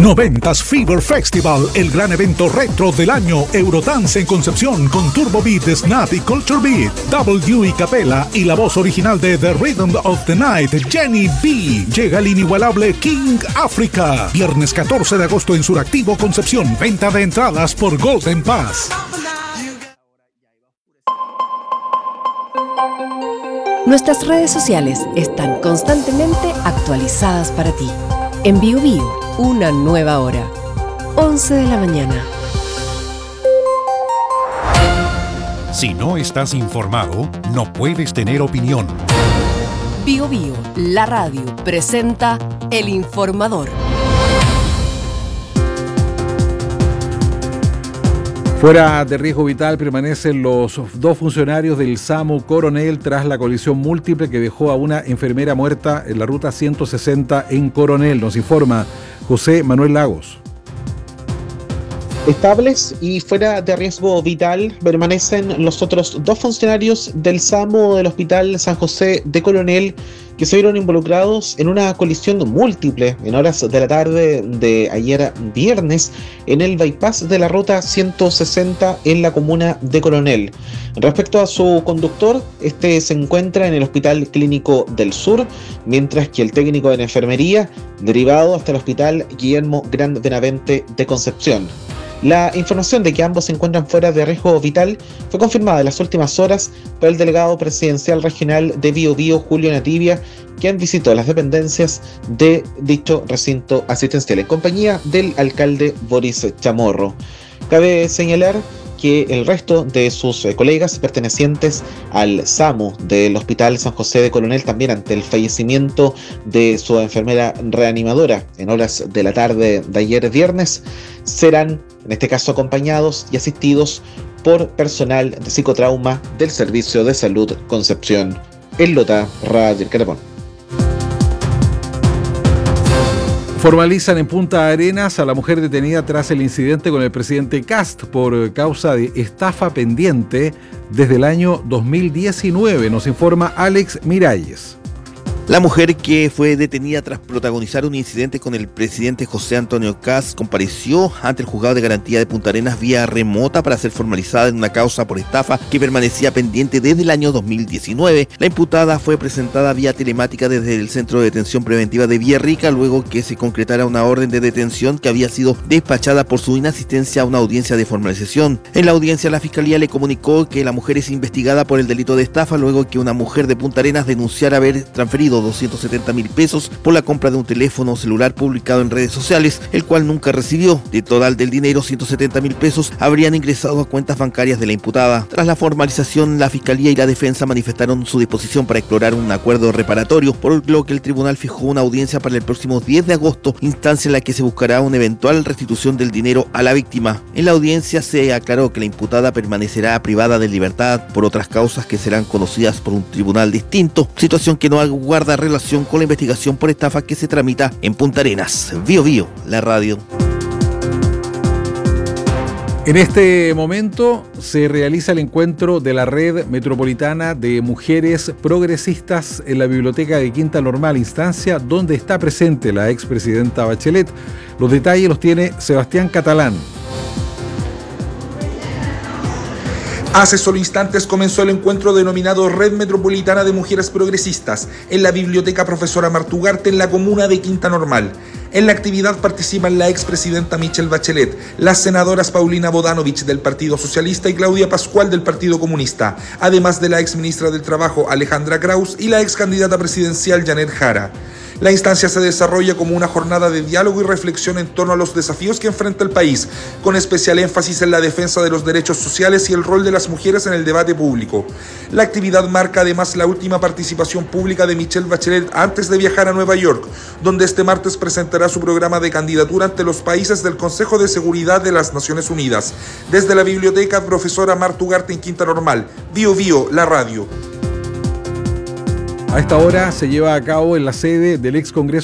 90s Fever Festival, el gran evento retro del año. Eurodance en Concepción con Turbo Beat, Snap y Culture Beat. W y Capela y la voz original de The Rhythm of the Night, Jenny B. Llega el inigualable King Africa. Viernes 14 de agosto en Suractivo, Concepción. Venta de entradas por Golden Pass. Nuestras redes sociales están constantemente actualizadas para ti. En BioBio, una nueva hora. 11 de la mañana. Si no estás informado, no puedes tener opinión. BioBio, la radio, presenta El Informador. Fuera de riesgo vital permanecen los 2 funcionarios del SAMU Coronel tras la colisión múltiple que dejó a una enfermera muerta en la ruta 160 en Coronel. Nos informa José Manuel Lagos. Estables y fuera de riesgo vital permanecen los otros 2 funcionarios del SAMU del Hospital San José de Coronel que se vieron involucrados en una colisión múltiple en horas de la tarde de ayer viernes en el bypass de la ruta 160 en la comuna de Coronel. Respecto a su conductor, este se encuentra en el Hospital Clínico del Sur, mientras que el técnico de la enfermería derivado hasta el Hospital Guillermo Gran Benavente de Concepción. La información de que ambos se encuentran fuera de riesgo vital fue confirmada en las últimas horas por el delegado presidencial regional de BioBio, Julio Nativia, quien visitó las dependencias de dicho recinto asistencial en compañía del alcalde Boris Chamorro. Cabe señalar que el resto de sus colegas pertenecientes al SAMU del Hospital San José de Coronel, también ante el fallecimiento de su enfermera reanimadora en horas de la tarde de ayer viernes, serán en este caso acompañados y asistidos por personal de psicotrauma del Servicio de Salud Concepción. En Lota, Radio Carapón. Formalizan en Punta Arenas a la mujer detenida tras el incidente con el presidente Kast por causa de estafa pendiente desde el año 2019. Nos informa Alex Miralles. La mujer que fue detenida tras protagonizar un incidente con el presidente José Antonio Kast compareció ante el juzgado de garantía de Punta Arenas vía remota para ser formalizada en una causa por estafa que permanecía pendiente desde el año 2019. La imputada fue presentada vía telemática desde el Centro de Detención Preventiva de Villarrica luego que se concretara una orden de detención que había sido despachada por su inasistencia a una audiencia de formalización. En la audiencia la Fiscalía le comunicó que la mujer es investigada por el delito de estafa luego que una mujer de Punta Arenas denunciara haber transferido 270.000 pesos por la compra de un teléfono celular publicado en redes sociales, el cual nunca recibió. De total del dinero, 170.000 pesos habrían ingresado a cuentas bancarias de la imputada. Tras la formalización, la Fiscalía y la Defensa manifestaron su disposición para explorar un acuerdo reparatorio, por lo que el tribunal fijó una audiencia para el próximo 10 de agosto, instancia en la que se buscará una eventual restitución del dinero a la víctima. En la audiencia se aclaró que la imputada permanecerá privada de libertad por otras causas que serán conocidas por un tribunal distinto, situación que no aguarda relación con la investigación por estafa que se tramita en Punta Arenas. BioBio, la radio. En este momento se realiza el encuentro de la Red Metropolitana de Mujeres Progresistas en la Biblioteca de Quinta Normal, instancia donde está presente la expresidenta Bachelet. Los detalles los tiene Sebastián Catalán. Hace solo instantes comenzó el encuentro denominado Red Metropolitana de Mujeres Progresistas en la Biblioteca Profesora Martugarte en la comuna de Quinta Normal. En la actividad participan la expresidenta Michelle Bachelet, las senadoras Paulina Bodanovich del Partido Socialista y Claudia Pascual del Partido Comunista, además de la exministra del Trabajo Alejandra Kraus y la excandidata presidencial Janet Jara. La instancia se desarrolla como una jornada de diálogo y reflexión en torno a los desafíos que enfrenta el país, con especial énfasis en la defensa de los derechos sociales y el rol de las mujeres en el debate público. La actividad marca además la última participación pública de Michelle Bachelet antes de viajar a Nueva York, donde este martes presentará su programa de candidatura ante los países del Consejo de Seguridad de las Naciones Unidas. Desde la Biblioteca Profesora Martugarte en Quinta Normal, BioBio, la radio. A esta hora se lleva a cabo en la sede del ex Congreso